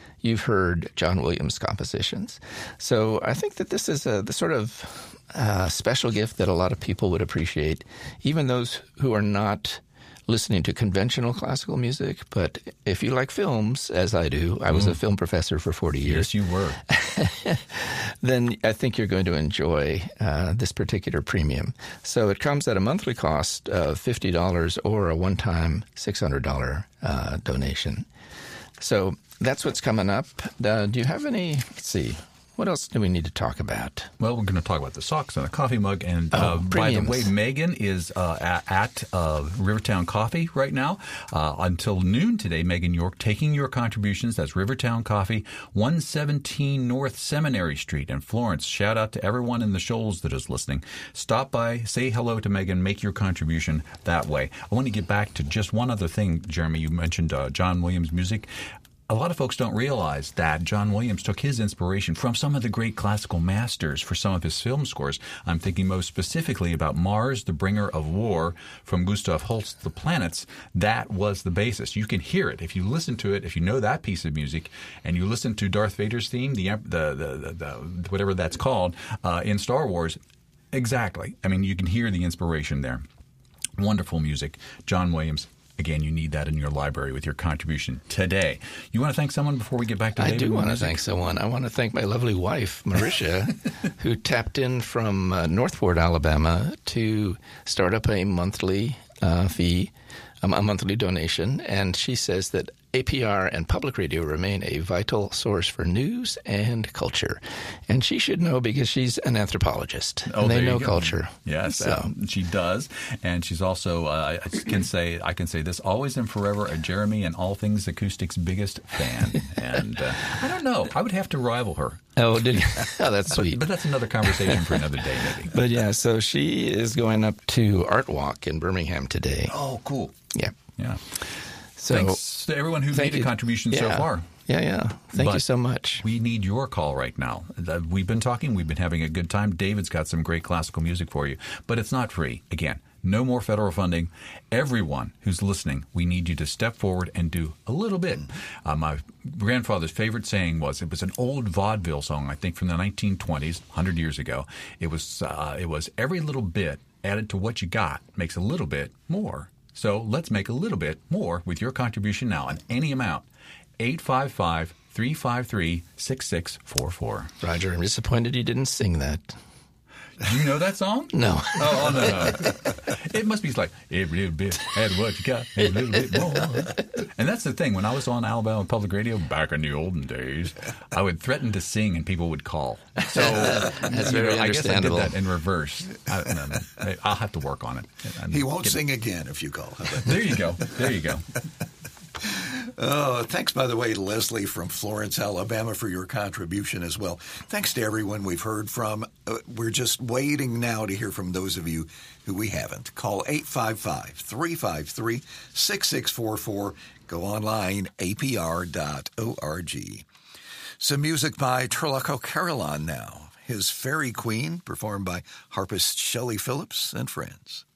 you've heard John Williams compositions. So I think that this is the sort of special gift that a lot of people would appreciate, even those who are not listening to conventional classical music. But if you like films, as I do, I was a film professor for 40 years. Yes, you were. Then I think you're going to enjoy this particular premium. So it comes at a monthly cost of $50 or a one-time $600 donation. So that's what's coming up. Do you have any, let's see, what else do we need to talk about? Well, we're going to talk about the socks and the coffee mug. And by the way, Megan is at Rivertown Coffee right now until noon today. Megan York taking your contributions. That's Rivertown Coffee, 117 North Seminary Street in Florence. Shout out to everyone in the Shoals that is listening. Stop by, say hello to Megan, make your contribution that way. I want to get back to just one other thing, Jeremy. You mentioned John Williams music. A lot of folks don't realize that John Williams took his inspiration from some of the great classical masters for some of his film scores. I'm thinking most specifically about Mars, the Bringer of War from Gustav Holst's The Planets. That was the basis. You can hear it. If you listen to it, if you know that piece of music, and you listen to Darth Vader's theme, the whatever that's called, in Star Wars, exactly. I mean, you can hear the inspiration there. Wonderful music. John Williams. Again, you need that in your library with your contribution today. You want to thank someone before we get back to David? I do want to thank someone. I want to thank my lovely wife, Marisha, who tapped in from Northport, Alabama, to start up a monthly fee, a monthly donation. And she says that APR and public radio remain a vital source for news and culture. And she should know because she's an anthropologist. Oh, and they know culture. Yes, she does. And she's also, I can say this, always and forever a Jeremy and All Things Acoustics biggest fan. And I don't know. I would have to rival her. Oh, did you? Oh, that's sweet. But that's another conversation for another day, maybe. But yeah, so she is going up to Art Walk in Birmingham today. Oh, cool. Yeah. Yeah. So, thanks to everyone who made a contribution so far. Yeah. Thank you so much. We need your call right now. We've been talking. We've been having a good time. David's got some great classical music for you. But it's not free. Again, no more federal funding. Everyone who's listening, we need you to step forward and do a little bit. My grandfather's favorite saying was, it was an old vaudeville song, I think from the 1920s, 100 years ago. It was every little bit added to what you got makes a little bit more. So let's make a little bit more with your contribution now on any amount. 855-353-6644. Roger, I'm disappointed you didn't sing that. Do you know that song? No. Oh, no. It must be like, every little bit, add what you got, every little bit more. And that's the thing. When I was on Alabama Public Radio back in the olden days, I would threaten to sing and people would call. So that's very understandable. I guess I did that in reverse. I'll have to work on it. He won't sing again if you call. There you go. Oh, thanks, by the way, to Leslie from Florence, Alabama, for your contribution as well. Thanks to everyone we've heard from. We're just waiting now to hear from those of you who we haven't. Call 855-353-6644. Go online, apr.org. Some music by Turlough Carolan now. His Fairy Queen, performed by harpist Shelley Phillips and friends.